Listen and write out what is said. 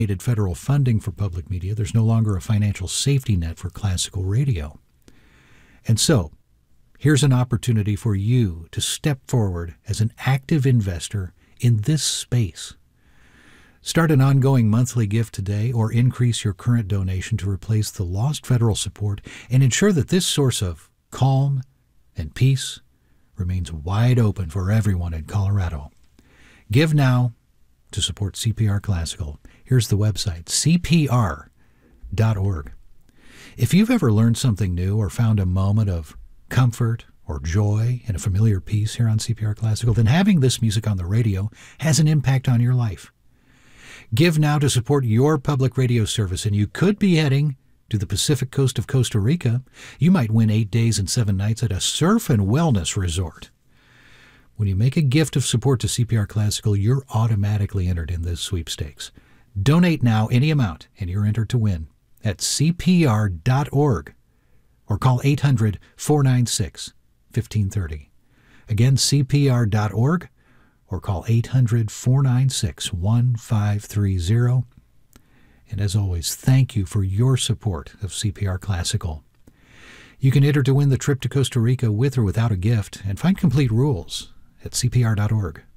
federal funding for public media, there's no longer a financial safety net for classical radio. And so, here's an opportunity for you to step forward as an active investor in this space. Start an ongoing monthly gift today or increase your current donation to replace the lost federal support and ensure that this source of calm and peace remains wide open for everyone in Colorado. Give now to support CPR Classical. Here's the website, cpr.org. If you've ever learned something new or found a moment of comfort or joy in a familiar piece here on CPR Classical, then having this music on the radio has an impact on your life. Give now to support your public radio service, and you could be heading to the Pacific coast of Costa Rica. You might win 8 days and 7 nights at a surf and wellness resort. When you make a gift of support to CPR Classical, you're automatically entered in this sweepstakes. Donate now any amount, and you're entered to win at cpr.org or call 800-496-1530. Again, cpr.org or call 800-496-1530. And as always, thank you for your support of CPR Classical. You can enter to win the trip to Costa Rica with or without a gift and find complete rules at cpr.org.